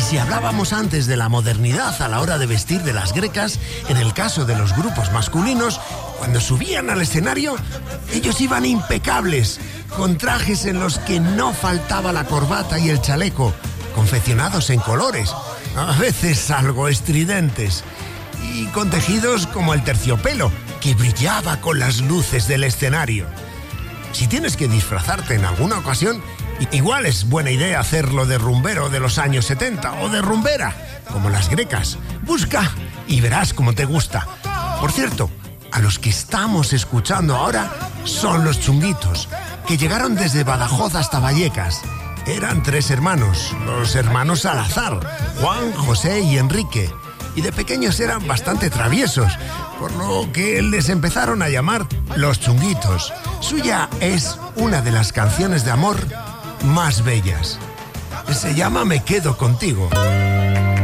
si hablábamos antes de la modernidad a la hora de vestir de las grecas, en el caso de los grupos masculinos, cuando subían al escenario, ellos iban impecables, con trajes en los que no faltaba la corbata y el chaleco, confeccionados en colores, a veces algo estridentes, y con tejidos como el terciopelo, que brillaba con las luces del escenario. Si tienes que disfrazarte en alguna ocasión, igual es buena idea hacerlo de rumbero de los años 70 o de rumbera, como las grecas. Busca y verás cómo te gusta. Por cierto, a los que estamos escuchando ahora son los Chunguitos, que llegaron desde Badajoz hasta Vallecas. Eran 3 hermanos, los hermanos Salazar, Juan, José y Enrique. Y de pequeños eran bastante traviesos, por lo que les empezaron a llamar los Chunguitos. Suya es una de las canciones de amor más bellas. Se llama Me quedo contigo.